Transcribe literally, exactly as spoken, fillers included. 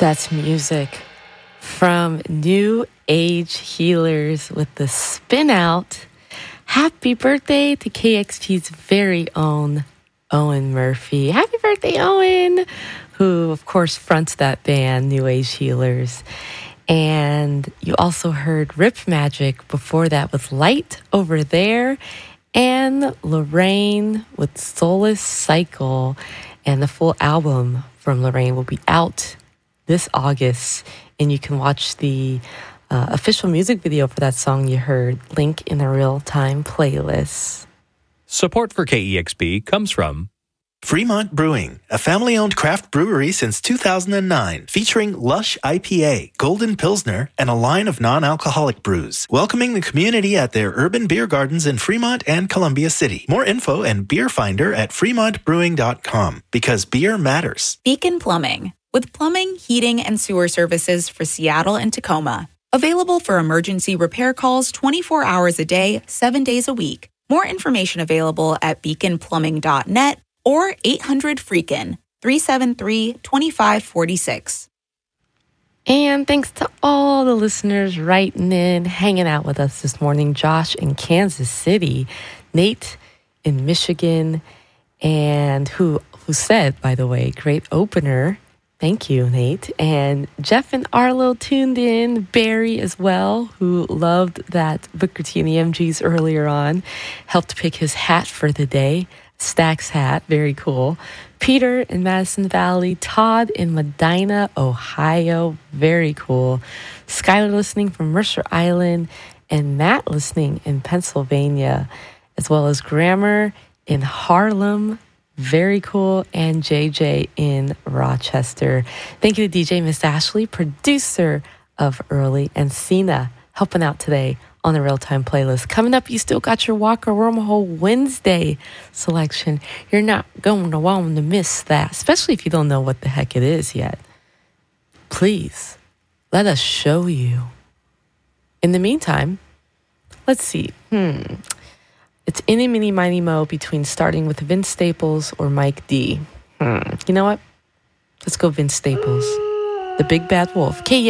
That's music from New Age Healers with the Spin Out. Happy birthday to K X P's very own Owen Murphy. Happy birthday, Owen, who, of course, fronts that band, New Age Healers. And you also heard Rip Magic before that with Light Over There, and Lorraine with Soulless Cycle. And the full album from Lorraine will be out this August, and you can watch the uh, official music video for that song you heard, link in the real-time playlist. Support for K E X P comes from Fremont Brewing, a family-owned craft brewery since two thousand nine, featuring Lush I P A, Golden Pilsner, and a line of non-alcoholic brews, welcoming the community at their urban beer gardens in Fremont and Columbia City. More info and beer finder at fremont brewing dot com, because beer matters. Beacon Plumbing, with plumbing, heating, and sewer services for Seattle and Tacoma. Available for emergency repair calls twenty-four hours a day, seven days a week. More information available at beacon plumbing dot net or eight hundred freakin', three seven three, two five four six. And thanks to all the listeners writing in, hanging out with us this morning. Josh in Kansas City, Nate in Michigan, and who who said, by the way, great opener. Thank you, Nate. And Jeff and Arlo tuned in. Barry as well, who loved that Booker T and the M Gs earlier on. Helped pick his hat for the day. Stax hat. Very cool. Peter in Madison Valley. Todd in Medina, Ohio. Very cool. Skylar listening from Mercer Island. And Matt listening in Pennsylvania. As well as Grammar in Harlem. Very cool. And J J in Rochester. Thank you to D J Miss Ashley, producer of Early, and Cena helping out today on the real-time playlist. Coming up, you still got your Walker Wormhole Wednesday selection. You're not going to want to miss that, especially if you don't know what the heck it is yet. Please, let us show you. In the meantime, let's see. Hmm... It's any, mini, miny, mo between starting with Vince Staples or Mike D. Hmm. You know what? Let's go Vince Staples. The Big Bad Wolf. K